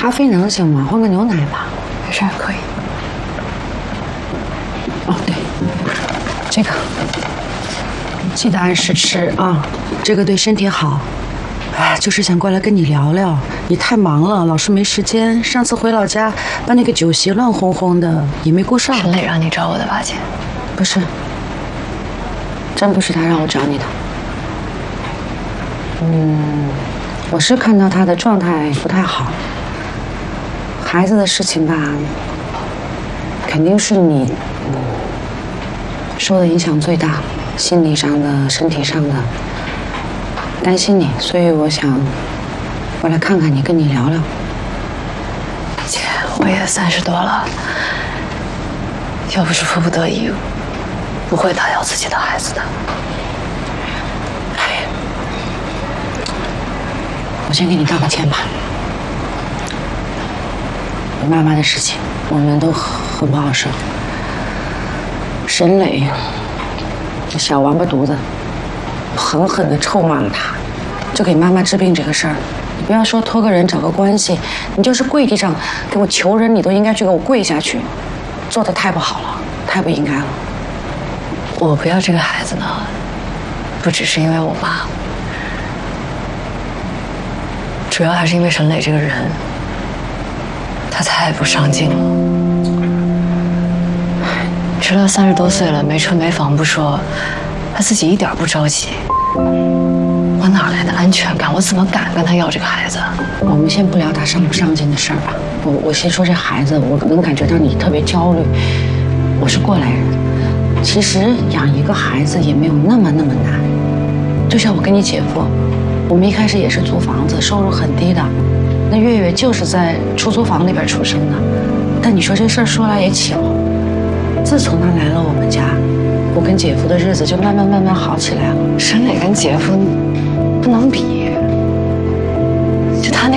咖啡能行吗？换个牛奶吧。 没事，可以。 哦，对，这个记得按时吃啊，这个对身体好。哎，就是想过来跟你聊聊，你太忙了，老是没时间。上次回老家办那个酒席乱哄哄的，也没顾上。 沈磊让你找我的吧，姐？ 不是，真不是他让我找你的。我是看到他的状态不太好，孩子的事情吧，肯定是你受的影响最大，心理上的、身体上的，担心你，所以我想过来看看你，跟你聊聊。 姐，我也30多了，要不是迫不得已，不会打掉自己的孩子的。 我先给你道个歉吧。你妈妈的事情，我们都很不好受。沈磊，这小王八犊子，狠狠地臭骂了他，就给妈妈治病这个事儿，你不要说托个人找个关系，你就是跪地上给我求人，你都应该去给我跪下去，做得太不好了，太不应该了。 我不要这个孩子呢，不只是因为我妈。主要还是因为沈磊这个人，他太不上进了。直到30多岁了，没车没房不说，他自己一点不着急。我哪来的安全感？我怎么敢跟他要这个孩子？ 我们先不聊他上不上进的事儿吧。我先说这孩子，我能感觉到你特别焦虑。我是过来人，其实养一个孩子也没有那么难。就像我跟你姐夫。我们一开始也是租房子，收入很低的。那月月就是在出租房里边出生的。但你说这事儿说来也巧，自从他来了我们家，我跟姐夫的日子就慢慢好起来了。 沈磊跟姐夫不能比。